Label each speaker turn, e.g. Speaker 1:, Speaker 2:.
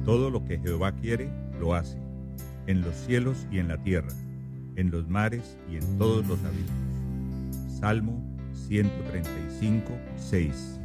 Speaker 1: Todo lo que Jehová quiere, lo hace, en los cielos y en la tierra, en los mares y en todos los abismos. Salmo 135, 6.